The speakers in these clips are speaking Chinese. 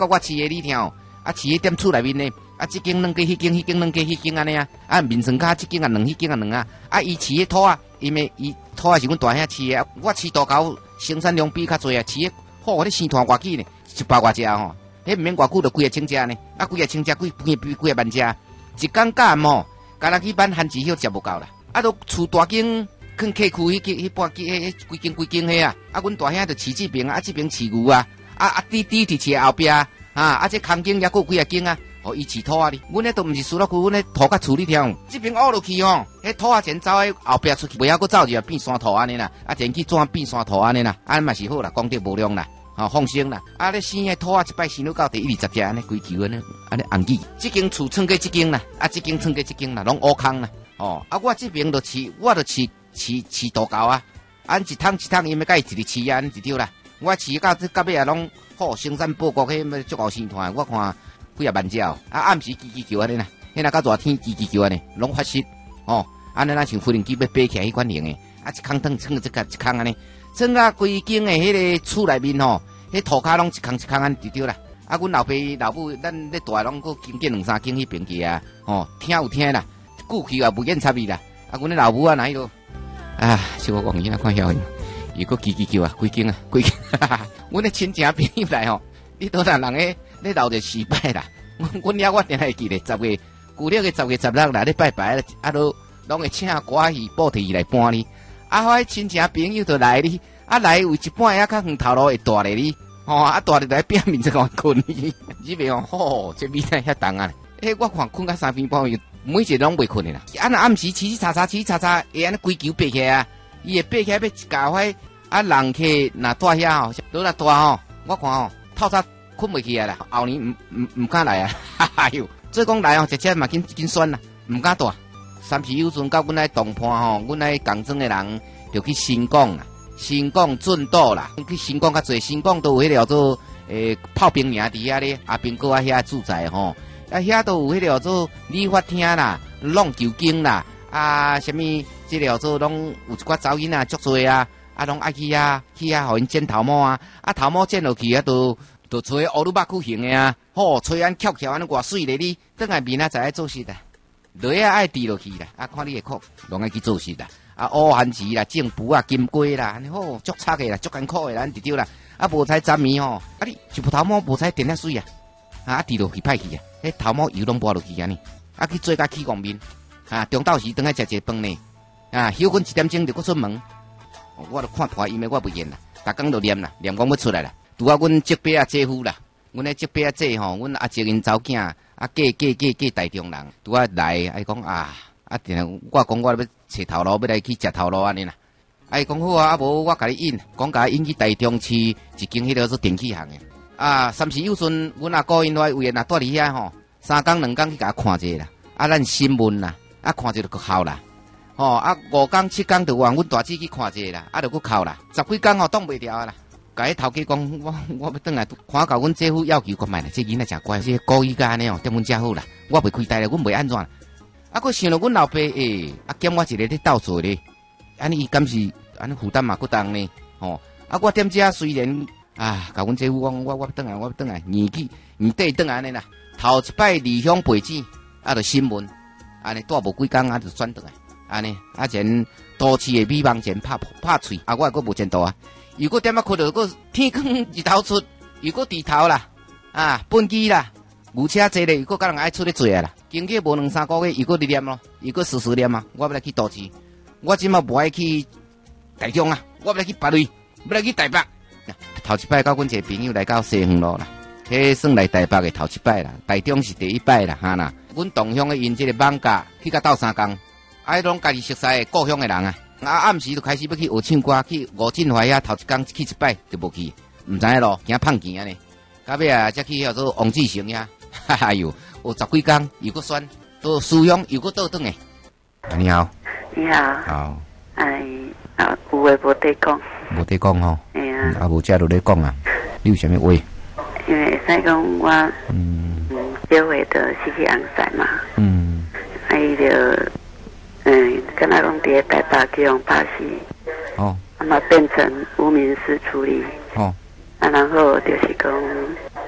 到我饲的你听哦，啊饲喺踮厝内面呢，啊这间两间，迄间迄间安尼啊，啊面床骹这间啊两，迄间啊两啊，啊伊饲的土啊，因为伊土啊是阮大兄饲的，我饲大狗生产量比较侪啊，饲的好，我咧生团外起呢，100外只吼，迄毋免偌久就几个千只呢，啊几个千只几个万只，一工干吼，干那去办番薯叶食无够啦，啊都厝大间。囥客区迄半间规间迄啊，啊，阮大兄就饲这边啊，这边饲牛啊，弟伫饲后壁啊，这空间也够几啊间啊，哦，伊饲土啊哩，阮迄都毋是输落去，阮迄土甲处理条，这边凹落去吼，迄土啊全走喺后壁出去，袂晓搁走就变山土安尼啦，啊，前去转变山土安尼啦，安嘛是好啦，功德无量啦，哦，放心啦，啊，咧生迄土啊一摆生到第120只安尼规球安尼红记，这间厝剩过这间啦，啊，这间剩过这间啦，拢乌空啦，哦，啊，我这边就饲，我就饲大狗啊，按一桶，因为甲伊一日饲啊，安尼就对啦。我饲到尾啊，拢好生产报国，迄足够生团，我看几啊万只哦。啊，暗时叽叫安尼啦，迄若到热天叽叫安尼，拢发湿哦。安尼咱像无人机要爬起来迄款型诶，啊，一空汤撑这个一空安尼，撑啊规间诶迄个厝内面吼，迄涂骹拢一空安尼就对啦。啊，阮老爸老母，咱咧大拢搁经建2、3间迄边去啊，哦，听有听啦，久去啊无见插伊啦。啊，阮咧老母啊，哪迄落？啊，是我忘记啦，看晓伊个叽叫啊，几间啊，阮咧亲戚朋友来吼，你多人诶，咧闹着失败啦。阮了我定会记咧，10月旧历嘅10月16啦，咧拜拜啊，都拢会请歌戏补贴伊来搬哩。啊，我亲戚朋友就来哩，啊来有一半也较远头路会大咧哩，吼啊大咧来表面这个困哩，这边吼，这米仔遐重啊，我看困到3边半夜。每一个拢袂困的啦，啊！暗时起查，会安尼规球爬起来啊！伊会爬起来要加快啊！人客若住遐吼，都若大吼，我看吼透早困袂起来啦，后年唔敢来啊！哈哈哟，做讲来哦，直接嘛紧选啦，唔敢住。三时有阵到阮来东坡吼，阮来工庄的人就去新港啦，新港圳岛啦，去新港较侪，新港都有迄个叫做炮兵营伫遐咧，阿兵哥啊遐住宅吼。啊，遐都有迄个叫做理发厅啦、弄球经啦，啊，什么这个叫做拢有一寡噪音啊，足多啊，啊，拢爱去互因剪头毛啊，啊，头毛剪落去啊，都吹乌鲁巴曲型的啊，吼，吹安翘安尼偌水咧，你等下面啊才爱做事的，落啊爱滴落去啦，啊，看你会哭，拢爱去做事啦，啊，乌番薯啦、正蒲啊、金龟啦，安尼好足差的啦，足艰苦的啦，安就对啦，啊，无采十面吼，啊，你一部头毛无采点啊水啊。啊！滴落去歹去啊！迄头毛油拢抹落去安尼，啊去做甲起光面啊！中昼时等下食一饭呢，啊，休困1点钟就搁出门，我著看大因为我不演啦，逐工就念啦，念讲要出来啦。拄啊，阮叔伯啊姐夫啦，阮咧叔伯啊姐吼，阮阿叔因查某囝啊，嫁台中人，拄啊来，伊讲啊，我讲我要找头路，要来去食头路安尼啦。伊讲好啊，啊无我甲你引，讲甲引去台中市一间迄个做电器行诶。啊，三时有阵，阮阿哥因来有闲啊，住伫遐吼，3工2工去甲看者啦。啊，咱新闻啦，啊看者就搁哭啦。吼，啊5工7工就往阮大姊去看者啦，啊就搁哭啦。10几工吼挡袂牢啦。甲迄头家讲，我要转来看到阮姐夫要求，讲卖啦，这囡仔真乖，这故意甲安尼哦，对阮遮好啦。我袂开台啦，阮袂安怎啦。啊，佫想到阮老爸啊兼我一个咧斗做咧，安尼伊敢是安尼负担嘛搁重呢？吼，啊我踮遮虽然。啊！甲阮姐夫讲，我要转来，年底转来安尼啦。头一摆离乡背井，啊，就新闻，安尼带无几工啊，就转转来，安尼啊前都市的美梦前拍喙，啊，我还佫无前途啊。如果点啊困到佫天光日头出，如果低头啦，啊，本机啦，牛车坐咧，如果甲人爱出咧做啊啦，经过无2、3个月，如果你念咯，如果时念啊，我要来去都市，我即马无爱去台中啊，我要来去别位，要来去台北。头一摆，甲阮一个朋友来到西园路啦，迄算来台北的头一摆啦，台中是第一摆啦，哈啦。阮同乡的因这个放假去甲斗3工，啊，拢家己熟悉的故乡的人啊，啊暗时就开始要去学唱歌，去吴振怀遐头一工去一摆就无去，唔知咯，惊胖钱安尼。到尾啊，才去叫做王志成遐，哈哈哟，有10几工又搁选，到苏阳又搁倒转诶。你好， 你好， 好， 啊，有话无得讲， 无得讲吼。啊，无遮就咧讲啊，你有啥物话？ 因为会使讲我社会的西洋赛嘛，伊就敢若讲伫台北去用拍戏，啊嘛变成无民事处理，啊然后就是讲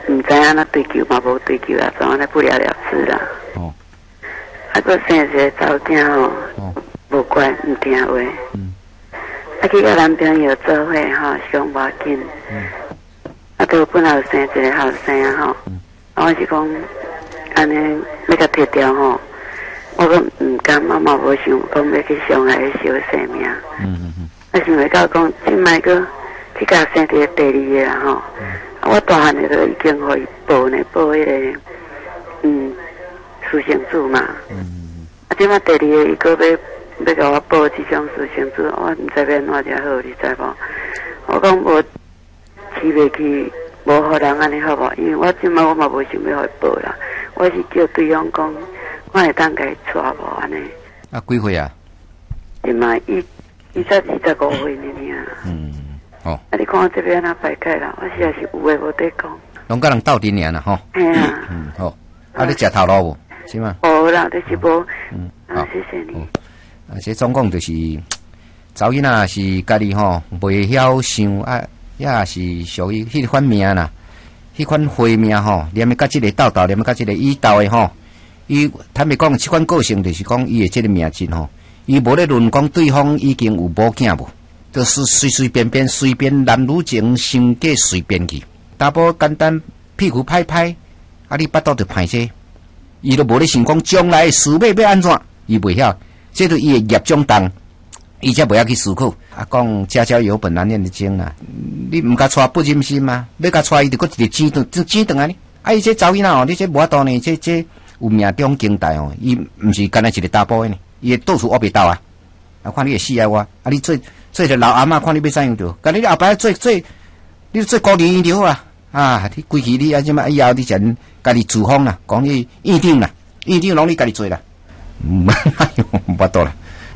唔知影那追求嘛，无追求啦，总安尼不了了之啦。哦。啊，佫生一个查某囝吼，无乖，唔听话。啊，去甲男朋友做伙吼，上无要紧。啊，都本来有生一个后生吼，我是讲安尼要甲摕掉吼，我佫唔甘，妈妈无想讲要去伤害小生命。啊，想袂到讲，即摆佫去甲生一个第二个啦吼。我大汉的都已经互伊报呢，报迄个私生子嘛。啊，即摆第二个伊佫要甲我报即种私生子，我毋知要安怎才好，你知无？我讲无饲袂起，无互人安尼好无？因为我即摆我嘛无想要互伊报啦，我是叫对方讲，我会当甲伊带无安尼。 啊，几岁啊？ 即摆伊才25岁呢尔。哦，啊！你看我这边哪摆开啦？我实在是有话无得讲。 拢甲人斗阵尔啦，吼。嘿啊。好。啊，你食头路无？是吗？ 无啦，就是无。好，谢谢你。 啊，这总共就是查囡仔是家己吼袂晓想啊，也是属于迄款命啦，迄款花命吼，连甲即个斗，连甲即个伊斗的吼，伊坦白讲，即款个性就是讲伊的即个命质吼，伊无咧论讲对方已经有某囝无。就是随便男女情性格随便去，大波简单屁股拍拍，啊你巴肚就歹势，伊都无咧想讲将来事要安怎，伊袂晓，这都伊的业障重，伊才袂晓去思考。啊，讲家家有本难念的经啊，你毋甲带不忍心嘛，要甲带伊就搁一个钱断啊呢。啊，伊这查囡仔哦，你这无法度呢，这有命中经代哦，伊毋是干那一个大波的呢，伊到处挖袂到啊。啊，看你会死啊我，啊你做着老阿嬷，看你要怎样着？甲你后摆你做高龄就好啊！啊，你规矩你啊，即摆以后你先家己自封啦，讲你院长啦，院长拢你家己做啦，哎呦，无多啦。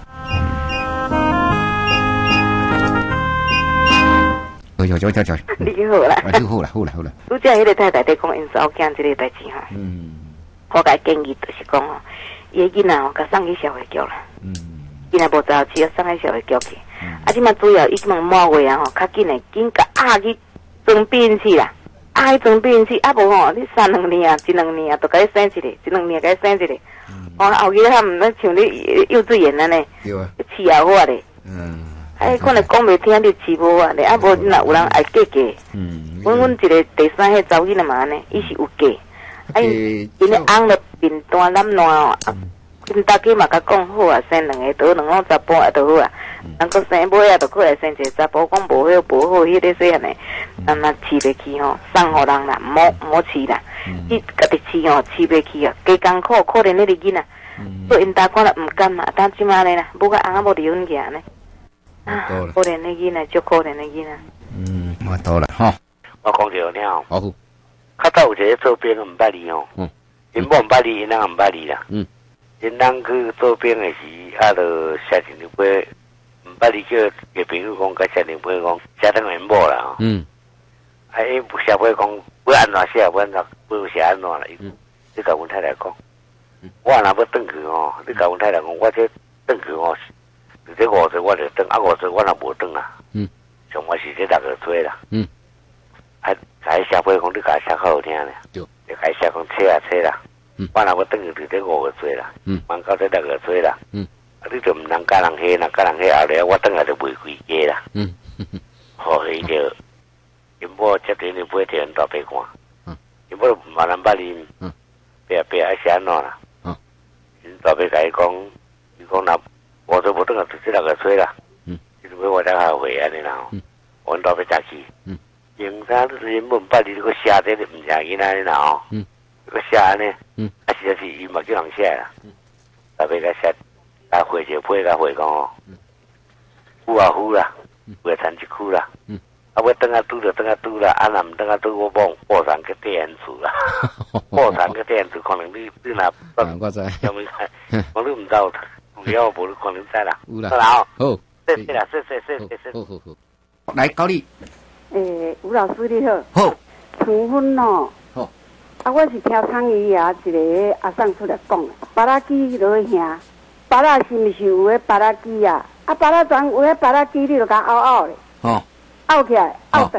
跳。 你好啦。 好啦。 拄则迄个太太在讲因查某囝即个代志哈。我甲建议就是讲吼，伊个囡仔吼，甲送去社会局啦。囡仔无早起，要送去社会局去。啊，即马主要伊去问满月啊吼，较紧诶，紧甲去装避孕器啦，去装避孕器，啊无吼，你3、2年啊，1、2年啊，都甲伊生一个，1、2年甲伊生一个。后日他毋像你幼稚园安尼，饲啊我咧。可能讲袂听，你饲无啊咧，啊无若有人爱嫁。阮一个第3个查某囡仔嘛安尼，伊是有嫁，啊因咧翁咧面单染烂哦。因大家嘛甲讲好啊，生2个，倒2个查甫啊，倒好啊。人佫生尾啊，就过来生一个查甫，讲无好，迄个细汉诶，那饲袂起吼，送互人啦，莫饲啦。伊家己饲吼，饲袂起啊，加艰苦，可怜迄个囡仔。所以因大看了毋甘嘛，但即马咧啦，母甲翁无离婚去安尼。可怜的囡仔，足可怜的囡仔。 我多了吼。 我讲着了。 好。 较早有一个做兵毋捌你哦。因某毋捌你，因人毋捌你啦。因人去做兵的时，啊，就写一张杯，毋捌你叫个朋友讲，甲写张杯讲，写等因某啦。啊，伊写杯讲，要安怎写，要安怎，要写安怎啦？你甲阮太太讲，我若要转去吼，你甲阮太太讲，我这转去吼，这50岁我就转，啊50岁我若无转啊。上我是这6个岁啦。啊，甲伊写杯讲，你甲伊写较好听咧。就甲伊写讲册啦。我若要转去就这5个岁啦，慢到这6个岁啦。啊，你就毋通甲人下，若甲人下后咧，我转来就袂归家啦。好，伊就因某接电话买替因大伯看，因某嘛能捌你，爸爱写安怎啦？因大伯甲伊讲，伊讲若5岁无转来就这6个岁啦。伊就要我才后悔安尼啦。阮大伯早起，因啥你因某毋捌你，你个写这个毋正经安尼啦吼。个写安尼，啊实在是伊嘛叫人写啦，大伯甲写，啊回就批甲回讲哦，呼啊呼啦，袂参一区啦，啊要等下拄就等下拄啦，啊若毋等下拄我报上去电厝啦，报上去电厝可能你若， 我知， 什么我你毋知道，了无你可能知啦， 有啦， 好， 谢啦，谢， 好，来高丽， 吴老师你好， 好， 成婚哦。啊，我是听苍姨啊，一个阿送出来讲的，巴拉基落去兄，巴拉是毋是有迄巴拉基啊？啊，巴拉全有迄巴拉基，你就甲拗拗咧，拗起来，拗转来，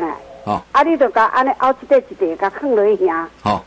啊，你就甲安尼凹一块一块甲放落去兄。